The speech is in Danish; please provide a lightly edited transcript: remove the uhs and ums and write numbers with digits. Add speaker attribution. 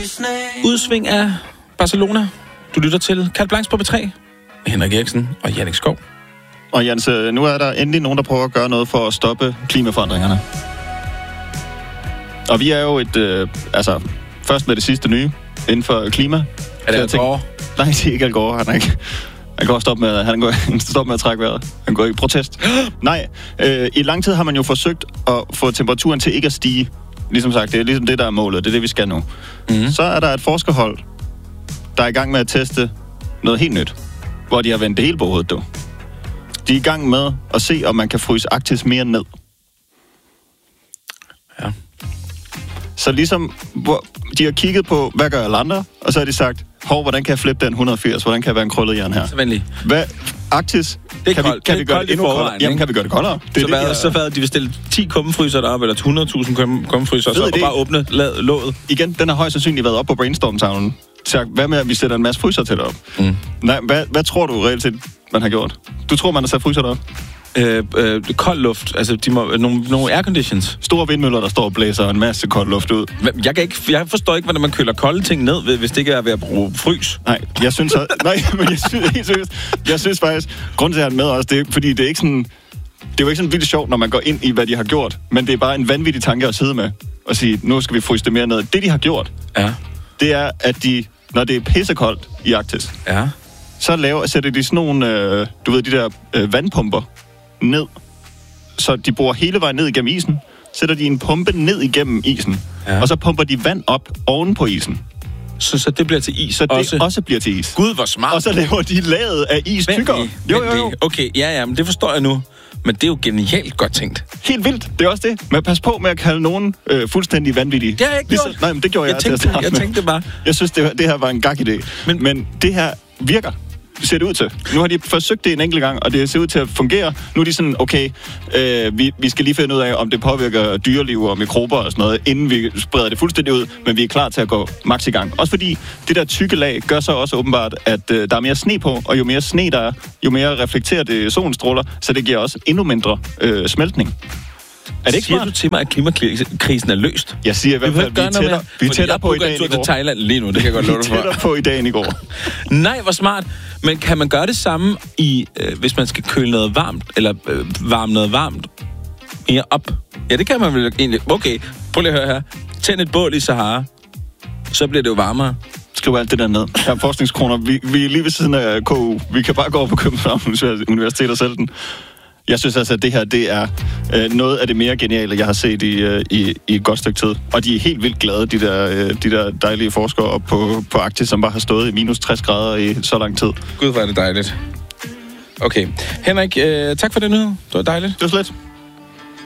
Speaker 1: Udsving af Barcelona. Du lytter til Carte Blanche på B3. Henrik Eriksen og Jannik Skov.
Speaker 2: Og Jens, nu er der endelig nogen, der prøver at gøre noget for at stoppe klimaforandringerne. Og vi er jo først med det sidste nye inden for klima.
Speaker 1: Er det Al Gore?
Speaker 2: Nej, det er ikke Al Gore. Han går stoppe med at trække vejret. Han går i protest. Nej, i lang tid har man jo forsøgt at få temperaturen til ikke at stige. Ligesom sagt, det er ligesom det, der er målet. Det er det, vi skal nu. Mm-hmm. Så er der et forskerhold, der er i gang med at teste noget helt nyt, hvor de har vendt det hele på hovedet, du. De er i gang med at se, om man kan fryse Arktis mere ned.
Speaker 1: Ja.
Speaker 2: Så ligesom, de har kigget på, hvad gør alle andre, og så har de sagt, hvordan kan jeg flippe den 180? Hvordan kan jeg være en krøllet jern her?
Speaker 1: Så venlig.
Speaker 2: Hvad? Arktis?
Speaker 1: Det er koldt.
Speaker 2: Kan vi gøre det endnu koldere? Jamen, kan vi gøre det koldere?
Speaker 1: Så hvad, de vil stille 10 kummefryser deroppe, eller 100.000 kummefryser, og bare åbne låget?
Speaker 2: Igen, den har højst sandsynligt været op på Brainstorm-tavlen. Så hvad med, at vi sætter en masse fryser til derop? Mm. Nej, hvad tror du reelt set, man har gjort? Du tror, man har sat fryser derop?
Speaker 1: Kold luft, altså de må, nogle airconditions.
Speaker 2: Store vindmøller, der står og blæser en masse kold luft ud.
Speaker 1: Jeg forstår ikke, hvordan man køler kolde ting ned, hvis det ikke er ved at bruge frys.
Speaker 2: Nej, jeg synes jeg synes faktisk, grunden til at have med også, det er, fordi det er ikke sådan, det er jo ikke sådan vildt sjovt, når man går ind i, hvad de har gjort, men det er bare en vanvittig tanke at sidde med og sige, nu skal vi fryse det mere ned. Det, de har gjort, det er, at de, når det er pissekoldt i Arktis, så sætter de sådan nogle, de der vandpumper ned, så de borer hele vejen ned igennem isen, sætter de en pumpe ned igennem isen, og så pumper de vand op oven på isen.
Speaker 1: Så det bliver til is
Speaker 2: så det også bliver til is.
Speaker 1: Gud, hvor smart.
Speaker 2: Og så laver de laget af is tykkere. Jo.
Speaker 1: Okay, ja, men det forstår jeg nu. Men det er jo genialt godt tænkt.
Speaker 2: Helt vildt, det er også det. Men pas på med at kalde nogen fuldstændig vanvittige.
Speaker 1: Det har jeg ikke gjort.
Speaker 2: Nej, men det gjorde
Speaker 1: jeg tænkte bare.
Speaker 2: Jeg synes, det her var en gag-idé. Men det her virker. Det ser det ud til. Nu har de forsøgt det en enkelt gang, og det ser ud til at fungere. Nu er de sådan, okay, vi skal lige finde ud af, om det påvirker dyreliv og mikrober og sådan noget, inden vi spreder det fuldstændig ud, men vi er klar til at gå max i gang. Også fordi det der tykke lag gør så også åbenbart, at der er mere sne på, og jo mere sne der er, jo mere reflekterer det solens stråler, så det giver også endnu mindre smeltning. Er det ikke
Speaker 1: smart? Siger du til mig, at klimakrisen er løst?
Speaker 2: Jeg siger i hvert fald, vi tæller på i dag i går.
Speaker 1: Til Thailand lige nu, det kan jeg godt love dig for.
Speaker 2: Vi tæller på i dagen i går.
Speaker 1: Nej, hvor smart. Men kan man gøre det samme hvis man skal køle noget varmt, eller varme noget varmt mere op? Ja, det kan man vel egentlig. Okay, prøv lige at høre her. Tænd et bål i Sahara, så bliver det jo varmere.
Speaker 2: Skriv alt det der ned. Her er forskningskroner. Vi er lige ved siden af KU. Vi kan bare gå over på Københavns Universitet og sælge den. Jeg synes altså, at det her, det er noget af det mere geniale, jeg har set i et godt stykke tid. Og de er helt vildt glade, de der dejlige forskere op på Arktis, som bare har stået i minus 60 grader i så lang tid.
Speaker 1: Gud, hvor er det dejligt. Okay. Henrik, tak for det nyhed. Det var dejligt.
Speaker 2: Det var slet.